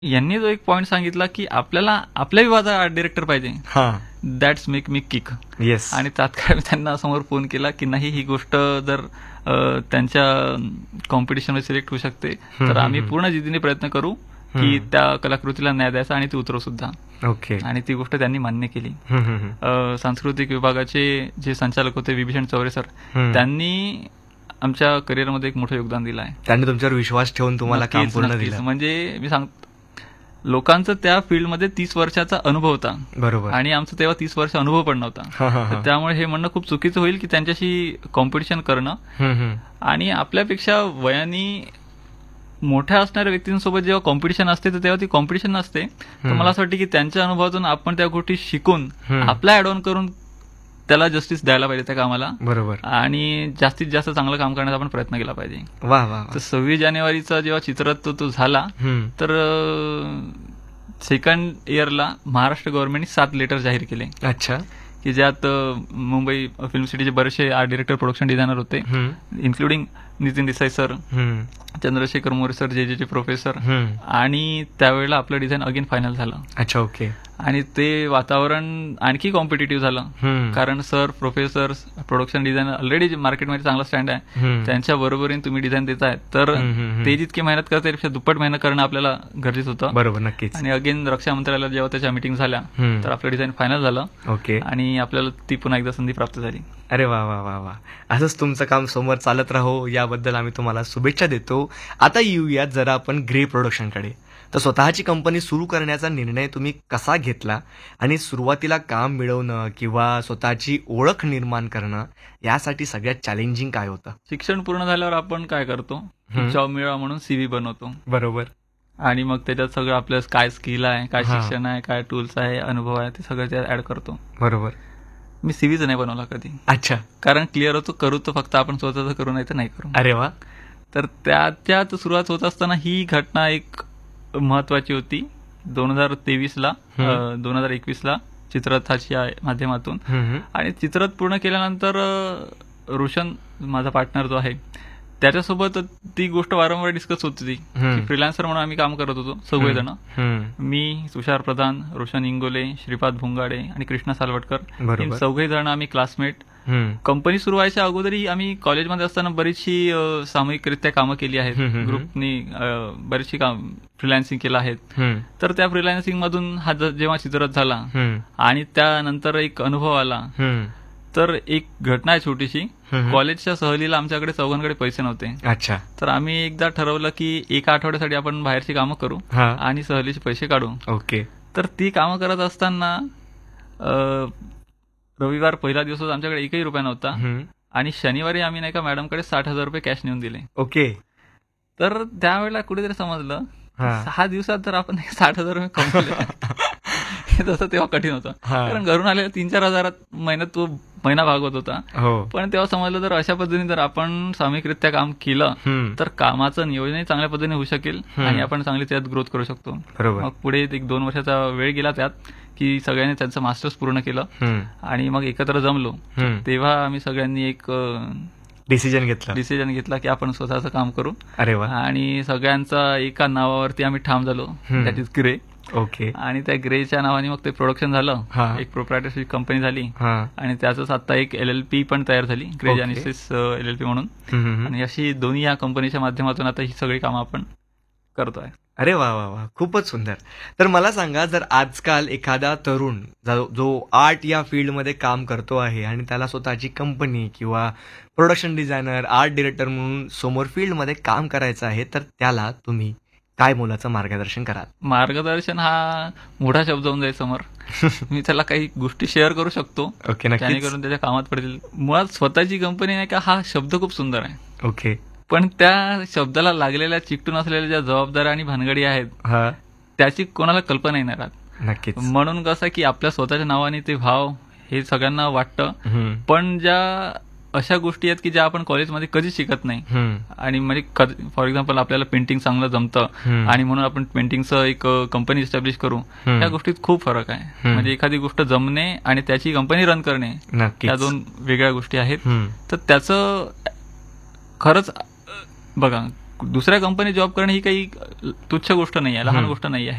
यांनी जो एक पॉइंट सांगितला की आपल्याला आपल्या विभागाचा आर्ट डिरेक्टर पाहिजे, that's make me kick. Yes. आणि तात्काळ मी त्यांना समोर फोन केला की नाही, ही गोष्ट जर त्यांच्या कॉम्पिटिशनमध्ये सिलेक्ट होऊ शकते तर आम्ही पूर्ण जिद्दीने प्रयत्न करू की त्या कलाकृतीला न्याय द्यायचा आणि ती उतरव सुद्धा. ओके. आणि ती गोष्ट त्यांनी मान्य केली. सांस्कृतिक विभागाचे जे संचालक होते विभीषण चौरे सर, त्यांनी आमच्या करिअरमध्ये एक मोठं योगदान दिलं आहे. त्यांनी तुमच्यावर विश्वास ठेवून तुम्हाला काम पूर्ण दिलं. म्हणजे मी लोकांचं त्या फील्डमध्ये 30 वर्षाचा अनुभव होता. बरोबर. आणि आमचं तेव्हा 30 वर्ष अनुभव पण नव्हता. त्यामुळे हे म्हणणं खूप चुकीचं होईल की त्यांच्याशी कॉम्पिटिशन करणं. आणि आपल्यापेक्षा वयाने मोठ्या असणाऱ्या व्यक्तींसोबत जेव्हा कॉम्पिटिशन असते तर तेव्हा ती कॉम्पिटिशन नसते. तर मला असं वाटतं की त्यांच्या अनुभवातून आपण त्या गोष्टी शिकून आपला ऍड ऑन करून त्याला जस्टिस द्यायला पाहिजे त्या कामाला. बरोबर. आणि जास्तीत जास्त चांगलं काम करण्याचा आपण प्रयत्न केला पाहिजे. वा वा. तर 26 जानेवारीचा जेव्हा चित्ररथ तो झाला तर सेकंड इयरला महाराष्ट्र गव्हर्नमेंटने 7 लेटर जाहीर केले. अच्छा. की ज्यात मुंबई फिल्म सिटीचे बरेचसे आर्ट डिरेक्टर, प्रोडक्शन डिझायनर होते, including Nitin Desai sir, Chandrashekhar More sir, जे प्रोफेसर. आणि त्यावेळेला आपलं डिझाईन अगेन फायनल झालं. अच्छा. ओके. आणि ते वातावरण आणखी कॉम्पिटेटिव्ह झालं, कारण sir, professor, production designer already मार्केटमध्ये चांगला स्टँड आहे, त्यांच्या बरोबरीने तुम्ही डिझाईन देताय तर ते जितकी मेहनत करते त्यापेक्षा दुप्पट मेहनत करणं आपल्याला गरजेचं होतं. बरोबर. नक्कीच. आणि अगेन रक्षा मंत्रालयाला जेव्हा त्याच्या मीटिंग झाल्या तर आपलं डिझाईन फायनल झालं. ओके. आणि आपल्याला ती पुन्हा एकदा संधी प्राप्त झाली. अरे वा वा वा वा. असंच तुमचं काम समोर चालत राहो याबद्दल आम्ही तुम्हाला शुभेच्छा देतो. आता येऊयात जरा आपण ग्रे प्रोडक्शनकडे. तर स्वतःची कंपनी सुरू करण्याचा निर्णय तुम्ही कसा घेतला आणि सुरुवातीला काम मिळवणं किंवा स्वतःची ओळख निर्माण करणं यासाठी सगळ्यात चॅलेंजिंग काय होतं? शिक्षण पूर्ण झाल्यावर आपण काय करतो, जॉब मिळवा म्हणून CV बनवतो. बरोबर. आणि मग त्याच्यात सगळं आपलं काय स्किल आहे, काय शिक्षण आहे, काय टूल्स आहे, अनुभव आहे, ते सगळं त्यात ऍड करतो. बरोबर. मी CVच नाही बनवला कधी. अच्छा. कारण क्लिअर होतो, करू तो फक्त आपण स्वतःच करू, नाही तर नाही करू. अरे वा. तर त्यात सुरुवात होत असताना ही घटना एक महत्वाची होती. 2023ला 2021ला चित्ररथाच्या माध्यमातून. आणि चित्ररथ पूर्ण केल्यानंतर रोशन माझा पार्टनर जो आहे त्याच्यासोबत ती गोष्ट वारंवार डिस्कस होत होती की फ्रीलान्सर म्हणून आम्ही काम करत होतो सगळे जण. मी, तुषार प्रधान, रोशन इंगोले, श्रीपाद भुंगाडे आणि कृष्णा सालवटकर, हे चौघे जण आम्ही क्लासमेट. कंपनी सुरू व्हायच्या अगोदरही आम्ही कॉलेजमध्ये असताना बरीचशी सामूहिकरित्या कामं केली आहेत. ग्रुपनी बरीचशी काम फ्रीलान्सिंग केलं आहेत. तर त्या फ्रीलान्सिंग मधून हा जेव्हा चित्ररथ झाला आणि त्यानंतर एक अनुभव आला, तर एक घटना आहे छोटीशी. कॉलेजच्या सहलीला आमच्याकडे चौघांकडे पैसे नव्हते. अच्छा. तर आम्ही एकदा ठरवलं की एका आठवड्यासाठी आपण बाहेरची कामं करू आणि सहलीचे पैसे काढू. ओके. तर ती कामं करत असताना रविवार पहिला दिवस होता, आमच्याकडे एकही रुपया नव्हता. आणि शनिवारी आम्ही नाही का मॅडमकडे 60,000 रुपये कॅश नेऊन दिले. ओके. तर त्यावेळेला कुठेतरी समजलं 6 दिवसात जर आपण 60,000 रुपये कमवले तसं तेव्हा कठीण होतं, कारण घरून आलेल्या 3-4 हजारात महिन्यात तो महिना भागवत होता. पण तेव्हा समजलं जर अशा पद्धतीने जर आपण सामूहिकरित्या काम केलं तर कामाचं नियोजनही चांगल्या पद्धतीने होऊ शकेल आणि आपण चांगली त्यात ग्रोथ करू शकतो. मग पुढे 1-2 वर्षाचा वेळ गेला त्यात की सगळ्यांनी त्यांचं मास्टर्स पूर्ण केलं आणि मग एकत्र जमलो. तेव्हा आम्ही सगळ्यांनी एक डिसिजन घेतला की आपण स्वतःचं काम करू. अरे वा. आणि सगळ्यांचा एका नावावरती आम्ही ठाम झालो, दॅट इज ग्रे. ओके. आणि त्या ग्रेच्या नावाने मग ते प्रोडक्शन झालं, एक प्रोप्रायटरशिप कंपनी झाली आणि त्याच आता एक LLP पण तयार झाली, ग्रे जेनेसिस LLP म्हणून. आणि अशी दोन्ही या कंपनीच्या माध्यमातून आता ही सगळी कामं आपण करतोय. अरे वा वा वा, खूपच सुंदर. तर मला सांगा, जर आजकाल एखादा तरुण जो आर्ट या फील्डमध्ये काम करतो आहे आणि त्याला स्वतःची कंपनी किंवा प्रोडक्शन डिझायनर, आर्ट डिरेक्टर म्हणून समोर फील्डमध्ये काम करायचं आहे, तर त्याला तुम्ही काय मोलाचं मार्गदर्शन कराल? मार्गदर्शन हा मोठा शब्द होऊन जाईल समोर. मी त्याला काही गोष्टी शेअर करू शकतो, जेणेकरून त्याच्या कामात पडतील. मुळात स्वतःची कंपनी नाही का हा शब्द खूप सुंदर आहे. ओके. पण त्या शब्दाला लागलेल्या, चिकटून असलेल्या ज्या जबाबदाऱ्या आणि भानगडी आहेत त्याची कोणाला कल्पना येणार आहेत. नक्कीच. म्हणून कसं की आपल्या स्वतःच्या नावाने ते भाव हे सगळ्यांना वाटतं, पण ज्या अशा गोष्टी आहेत की ज्या आपण कॉलेजमध्ये कधीच शिकत नाही. आणि म्हणजे फॉर एक्झाम्पल आपल्याला पेंटिंग चांगलं जमतं आणि म्हणून आपण पेंटिंगचं एक कंपनी इस्टॅब्लिश करू, या गोष्टीत खूप फरक आहे. म्हणजे एखादी गोष्ट जमणे आणि त्याची कंपनी रन करणे, त्या दोन वेगळ्या गोष्टी आहेत. तर त्याचं खरंच बघा, दुसऱ्या कंपनी जॉब करणे ही काही तुच्छ गोष्ट नाही आहे, लहान गोष्ट नाही आहे.